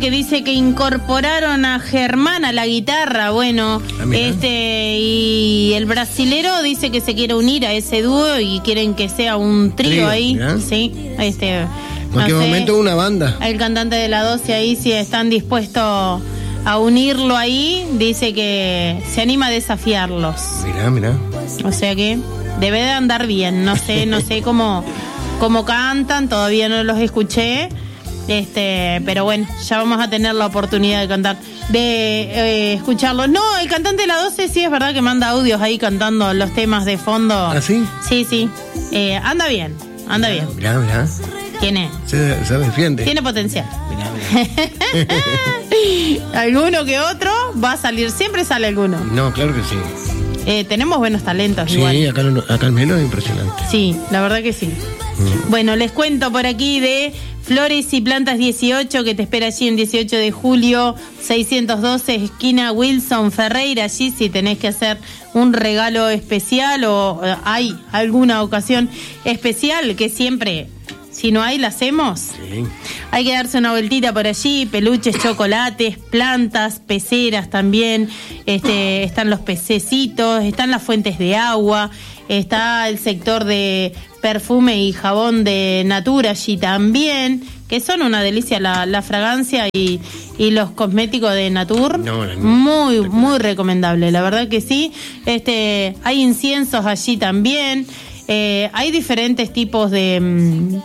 porque dice que incorporaron a Germán a la guitarra, bueno, y el brasilero dice que se quiere unir a ese dúo y quieren que sea un trío ahí, mirá. Sí, en cualquier momento una banda. El cantante de la 12 ahí, si están dispuestos a unirlo ahí, dice que se anima a desafiarlos. Mirá. O sea que debe de andar bien, no sé cómo cantan, todavía no los escuché, pero bueno, ya vamos a tener la oportunidad de cantar, de escucharlos. No, el cantante de la 12 sí es verdad que manda audios ahí cantando los temas de fondo. ¿Ah, sí? Sí, anda bien. Mirá. Tiene. Se defiende. Tiene potencial. Mirá. Alguno que otro va a salir, siempre sale alguno. No, claro que sí. Tenemos buenos talentos, sí, igual. acá el Melo es impresionante. Sí, la verdad que sí. Bueno, les cuento por aquí de Flores y Plantas 18, que te espera allí en 18 de julio, 612, esquina Wilson Ferreira. Allí si tenés que hacer un regalo especial o hay alguna ocasión especial, que siempre, si no hay, la hacemos. Sí. Hay que darse una vueltita por allí, peluches, chocolates, plantas, peceras también, están los pececitos, están las fuentes de agua, está el sector de perfume y jabón de Natura allí también, que son una delicia la fragancia y los cosméticos de Natur. Muy recomendable, la verdad que sí. Hay inciensos allí también, hay diferentes tipos de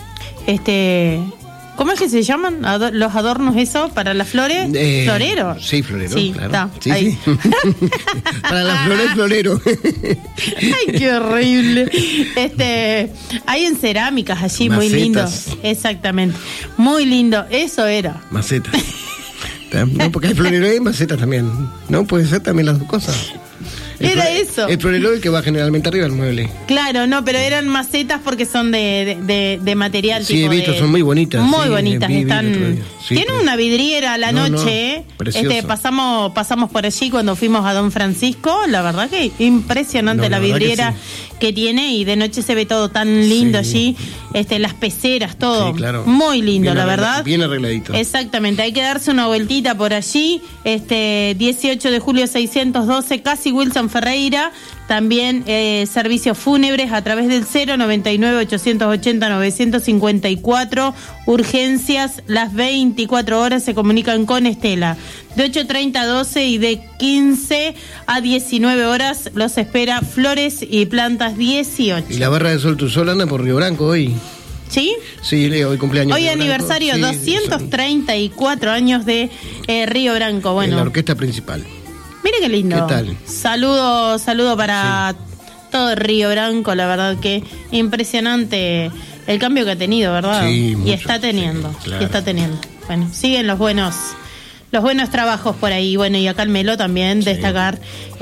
¿cómo es que se llaman los adornos eso para las flores? ¿Florero? Sí, florero, sí, claro. Está, sí. Para las flores, florero. Ay, qué horrible. Hay en cerámicas allí, macetas. Muy lindo. Exactamente. Muy lindo, eso era. Macetas. No, porque hay florero y hay macetas también. No, puede ser también las dos cosas. Era eso. El florero es el que va generalmente arriba del mueble. Claro, no, pero eran macetas porque son de material. Sí, he visto, son muy bonitas. Muy bonitas, están. Sí, tienen una vidriera a la noche. Pasamos por allí cuando fuimos a Don Francisco. La verdad que impresionante la vidriera que tiene, y de noche se ve todo tan lindo allí. Las peceras, todo. Sí, claro. Muy lindo, bien, la verdad. Bien arregladito. Exactamente, hay que darse una vueltita por allí. 18 de julio 612, casi Wilson Ferreira. También servicios fúnebres a través del 099-880-954. Urgencias, las 24 horas se comunican con Estela. De 8:30 a 12 y de 15 a 19 horas los espera Flores y Plantas 18. Y la barra de Sol Tu Sol anda por Río Branco hoy. ¿Sí? Sí, hoy cumpleaños. Hoy aniversario, sí, 234 años de Río Branco. Bueno, en la orquesta principal. Mire qué lindo. ¿Qué tal? Saludo para todo Río Branco, la verdad que impresionante el cambio que ha tenido, ¿verdad? Sí, mucho, y está teniendo, sí, claro. Bueno, siguen los buenos trabajos por ahí. Bueno, y acá el Melo también, sí. Destacar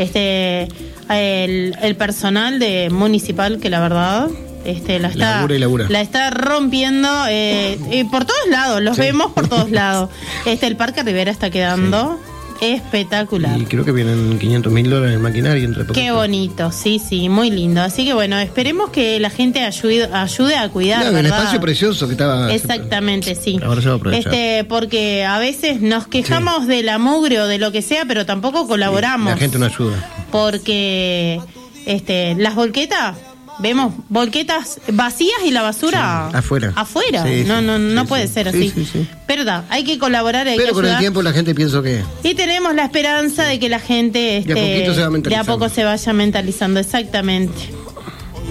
el personal de municipal, que la verdad la está rompiendo por todos lados, los vemos por todos lados. El Parque Rivera está quedando espectacular. Y creo que vienen $500.000 en maquinaria entre poco. Qué bonito, sí, muy lindo. Así que bueno, esperemos que la gente ayude a cuidar, ¿verdad? El espacio precioso que estaba. Exactamente, sí. Ahora se va a aprovechar. Porque a veces nos quejamos de la mugre o de lo que sea, pero tampoco colaboramos. La gente no ayuda. Porque las volquetas, vemos volquetas vacías y la basura afuera. Sí, no puede ser así. Sí. Pero hay que colaborar, hay que ayudar. Pero con el tiempo la gente piensa que... Y tenemos la esperanza de que la gente de a poco se vaya mentalizando, exactamente.